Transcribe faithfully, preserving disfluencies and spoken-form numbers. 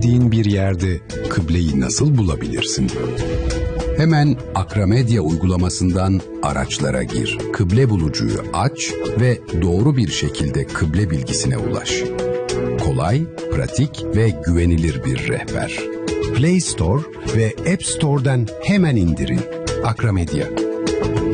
bilmediğin bir yerde kıbleyi nasıl bulabilirsin? Hemen Akramedya uygulamasından araçlara gir. Kıble bulucuyu aç ve doğru bir şekilde kıble bilgisine ulaş. Kolay, pratik ve güvenilir bir rehber. Play Store ve App Store'dan hemen indirin. Akramedya.